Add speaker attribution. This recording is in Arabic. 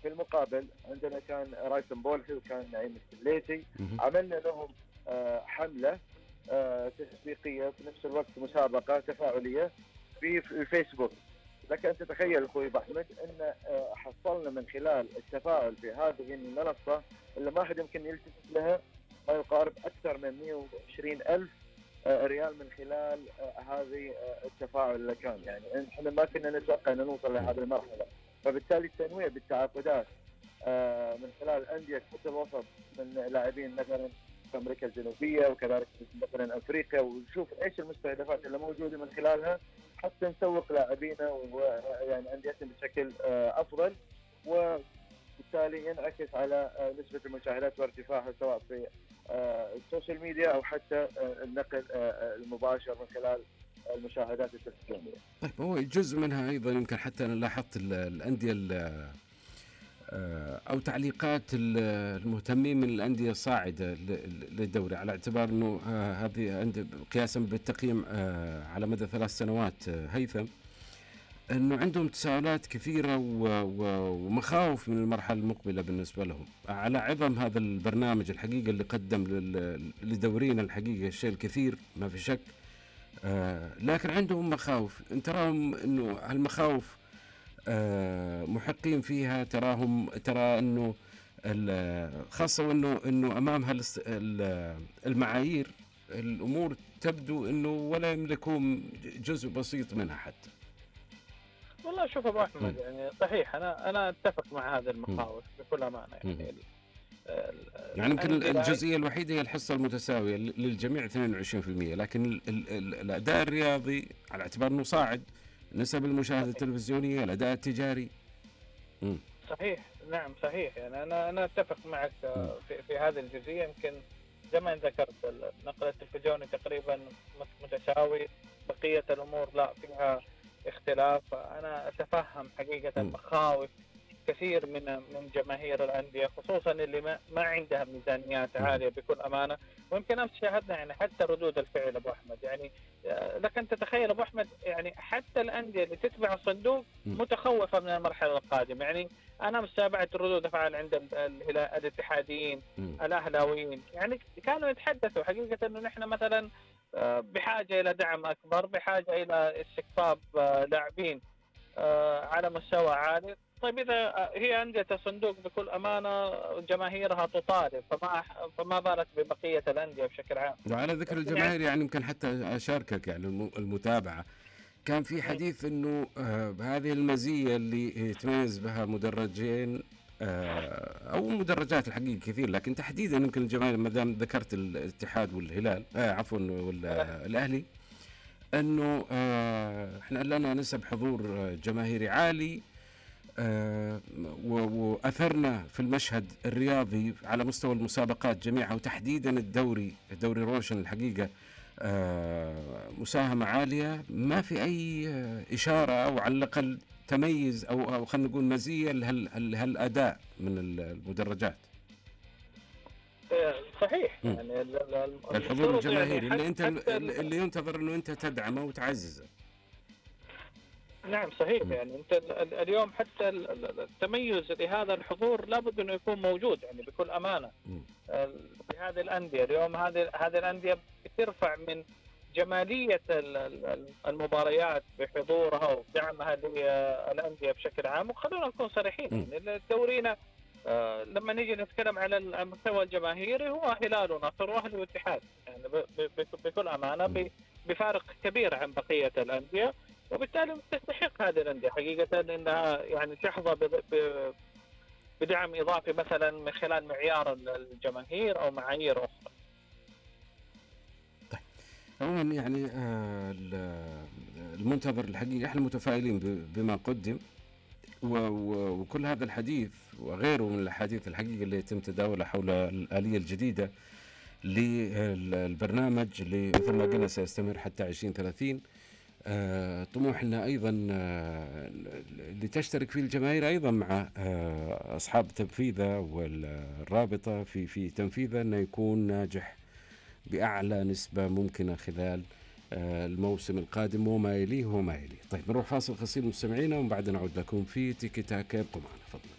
Speaker 1: في المقابل عندنا كان رايسن بولحي وكان نعيم السليتي، عملنا لهم حملة تسويقية في نفس الوقت مسابقة تفاعلية في الفيسبوك. لك أن تتخيل أخوي أبو أحمد أن حصلنا من خلال التفاعل في هذه المنصة اللي ما حد يمكن يلتفت لها ما يقارب أكثر من 120 ألف ريال من خلال هذه التفاعل اللي كان. يعني احنا ما كنا نتوقع أن نوصل لهذه المرحلة. فبالتالي التنويع بالتعاقدات من خلال أندية خط الوسط من لاعبين مثلا في أمريكا الجنوبية وكذلك مثلا أفريقيا، ونشوف إيش المستهدفات اللي موجودة من خلالها حتى نسوق لاعبينا ويعني أنديتنا بشكل أفضل، وبالتالي ينعكس على نسبة المشاهدات وارتفاعها سواء في السوشيال ميديا أو حتى النقل المباشر من خلال المشاهدات التلفزيونية.
Speaker 2: طيب هو جزء منها أيضا يمكن حتى أنا لاحظت الأندية أو تعليقات المهتمين من الأندية الصاعدة للدوري، على اعتبار أنه هذه قياسا بالتقييم على مدى 3 سنوات هيثم، أنه عندهم تساؤلات كثيرة ومخاوف من المرحلة المقبلة بالنسبة لهم على عظم هذا البرنامج الحقيقة اللي قدم لدورينا الحقيقة الشيء الكثير ما في شك، لكن عندهم مخاوف. انت تراهم انه هالمخاوف محقين فيها؟ ترى انه خاصة وانه امام المعايير الامور تبدو انه ولا يملكون جزء بسيط منها حتى.
Speaker 3: والله شوف ابو احمد، يعني صحيح انا اتفق مع هذا المخاوف بكل امانه.
Speaker 2: يعني يمكن الجزئية الوحيدة هي الحصة المتساوية للجميع 22%، لكن الأداء الرياضي على اعتبار أنه صاعد، نسب المشاهدة التلفزيونية، الأداء التجاري.
Speaker 3: صحيح، نعم صحيح. يعني أنا أتفق معك في هذه الجزئية. يمكن زي ما ذكرت النقل التلفزيوني تقريبا متساوي، بقية الأمور لا فيها اختلاف. أنا أتفهم حقيقة مخاوف كثير من جماهير الأندية، خصوصا اللي ما عندها ميزانيات عالية بكل أمانة. ويمكن أمس شاهدنا يعني حتى ردود الفعل أبو أحمد. يعني لك أن تتخيل أبو أحمد، يعني حتى الأندية اللي تتبع الصندوق متخوفة من المرحلة القادمة. يعني أنا أمس تابعت ردود الفعل عند الاتحاديين الأهلاويين، يعني كانوا يتحدثوا حقيقة أنه نحن مثلا بحاجة إلى دعم أكبر، بحاجة إلى استقطاب لاعبين على مستوى عالي. طيب إذا هي أندية الصندوق بكل أمانة جماهيرها تطالب، فما بالك ببقية الأندية بشكل عام.
Speaker 2: وعلى ذكر الجماهير يعني يمكن حتى أشاركك يعني المتابعة، كان في حديث أنه هذه المزية اللي يتميز بها مدرجين أو مدرجات الحقيقة كثير، لكن تحديدا يمكن الجماهير ما دام ذكرت الاتحاد والهلال عفوا والأهلي، أنه إحنا لنا نسب حضور جماهيري عالي، وأثرنا في المشهد الرياضي على مستوى المسابقات جميعها، وتحديدا الدوري روشن الحقيقة مساهمة عالية، ما في أي إشارة أو على الأقل تميز أو خلينا نقول مزية لهالأداء من المدرجات.
Speaker 3: صحيح. يعني
Speaker 2: الحضور الجماهيري يعني اللي ينتظر أنه أنت تدعمه وتعززه.
Speaker 3: نعم صحيح. يعني انت اليوم حتى التميز لهذا الحضور لابد انه يكون موجود، يعني بكل امانه في هذه الانديه. اليوم هذه الانديه بترفع من جماليه المباريات بحضورها ودعمها للانديه بشكل عام. وخلونا نكون صريحين، يعني دورينا لما نيجي نتكلم على المستوى الجماهيري هو هلال ونصر واهلي واتحاد، يعني بكل امانه بفارق كبير عن بقيه الانديه. وبالتالي تستحق هذه الأندية حقيقة أنها يعني تحظى بدعم إضافي مثلا من خلال معيار الجماهير أو معايير أخرى.
Speaker 2: طيب عموما يعني المنتظر الحقيقة احنا متفائلين بما قدم، وكل هذا الحديث وغيره من الحديث الحقيقة اللي يتم تداولها حول الآلية الجديدة للبرنامج اللي مثل ما قلنا سيستمر حتى 2030. طموحنا أيضا لتشترك فيه الجماهير أيضا مع أصحاب تنفيذه والرابطة في تنفيذه، أنه يكون ناجح بأعلى نسبة ممكنة خلال الموسم القادم وما يليه. طيب نروح فاصل قصير مستمعينا وبعد نعود لكم في تيكي تاكا. ابقوا معنا فضلا.